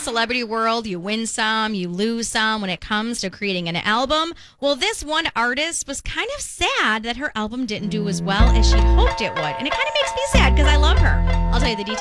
celebrity world, you win some, you lose some when it comes to creating an album. Well, this one artist was kind of sad that her album didn't do as well as she hoped it would. And it kind of makes me sad because I love her. I'll tell you the details